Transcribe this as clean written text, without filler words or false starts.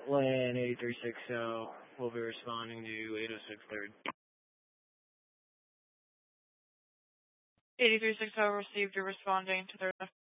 Land 8360 will be responding to 806 3rd. 8360 received. You're responding to 3rd.